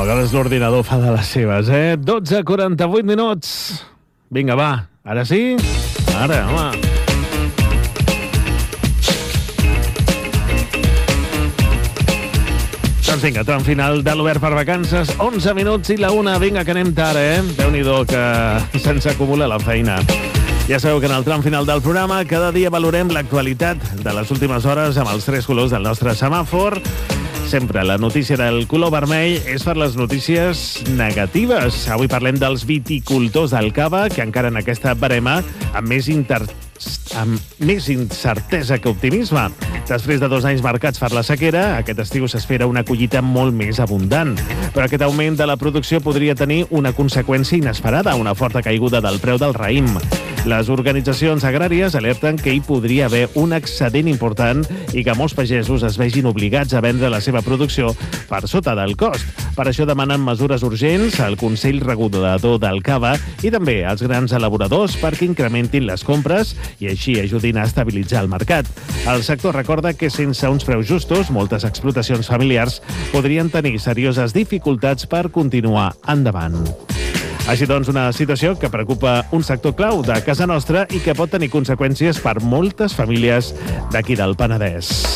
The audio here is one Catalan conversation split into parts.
vegades l'ordinador fa de les seves, 12:48 minuts. Vinga, va. Ara sí? Ara, home. Doncs vinga, tram final de l'Obert per Vacances. 11 minuts i la 1. Vinga, que anem tard, Déu-n'hi-do, que se'ns acumula la feina. Ja sabeu que en el tram final del programa cada dia valorem l'actualitat de les últimes hores amb els 3 colors del nostre semàfor. Sempre la notícia del color vermell és per les notícies negatives. Avui parlem dels viticultors del cava, que encara en aquesta barema amb més incertesa que optimisme. Després de 2 anys marcats per la sequera, aquest estiu s'espera una collita molt més abundant. Però aquest augment de la producció podria tenir una conseqüència inesperada, una forta caiguda del preu del raïm. Les organitzacions agràries alerten que hi podria haver un excedent important i que molts pagesos es vegin obligats a vendre la seva producció per sota del cost. Per això demanen mesures urgents al Consell Regulador del Cava i també als grans elaboradors perquè incrementin les compres i així ajudin a estabilitzar el mercat. El sector recorda que sense uns preus justos, moltes explotacions familiars podrien tenir serioses dificultats per continuar endavant. Així doncs, una situació que preocupa un sector clau de casa nostra i que pot tenir conseqüències per moltes famílies d'aquí del Penedès.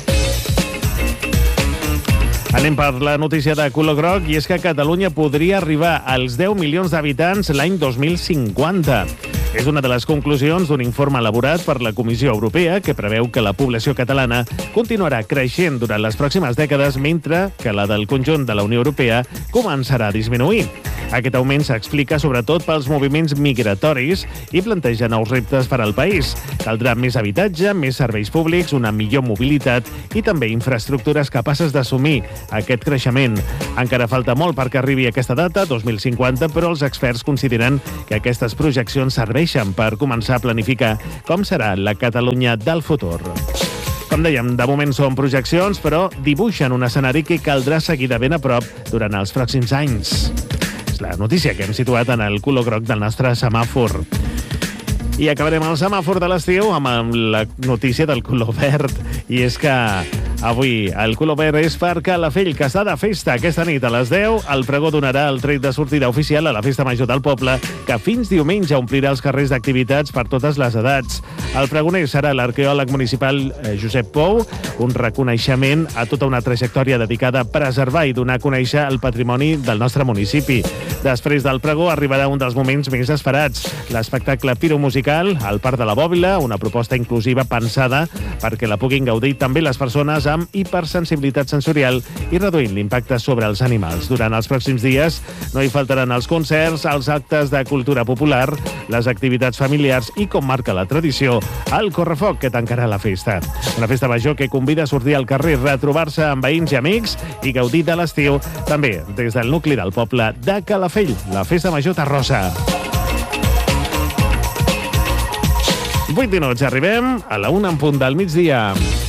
Anem per la notícia de color groc, i és que Catalunya podria arribar als 10 milions d'habitants l'any 2050. És una de les conclusions d'un informe elaborat per la Comissió Europea que preveu que la població catalana continuarà creixent durant les pròximes dècades, mentre que la del conjunt de la Unió Europea començarà a disminuir. Aquest augment s'explica sobretot pels moviments migratoris i planteja nous reptes per al país. Caldrà més habitatge, més serveis públics, una millor mobilitat i també infraestructures capaces d'assumir aquest creixement. Encara falta molt perquè arribi aquesta data, 2050, però els experts consideren que aquestes projeccions serveixen per començar a planificar com serà la Catalunya del futur. Com dèiem, de moment són projeccions, però dibuixen un escenari que caldrà seguir de ben a prop durant els pròxims anys. És la notícia que hem situat en el color groc del nostre semàfor. I acabarem el semàfor de l'estiu amb la notícia del color verd. I és que avui el color verd és per Calafell, que està de festa. Aquesta nit a les 10 el pregó donarà el tret de sortida oficial a la Festa Major del poble, que fins diumenge omplirà els carrers d'activitats per totes les edats. El pregoner serà l'arqueòleg municipal Josep Pou, un reconeixement a tota una trajectòria dedicada a preservar i donar a conèixer el patrimoni del nostre municipi. Després del pregó arribarà un dels moments més esperats, l'espectacle piromusical al Parc de la Bòbila, una proposta inclusiva pensada perquè la puguin gaudir també les persones amb hipersensibilitat sensorial i reduint l'impacte sobre els animals. Durant els pròxims dies no hi faltaran els concerts, els actes de cultura popular, les activitats familiars i, com marca la tradició, el correfoc que tancarà la festa. Una festa major que convida a sortir al carrer, retrobar-se amb veïns i amics i gaudir de l'estiu, també des del nucli del poble de Calafell, la Festa Major Terrosa. 8 minuts, arribem a la 1 en punt del migdia.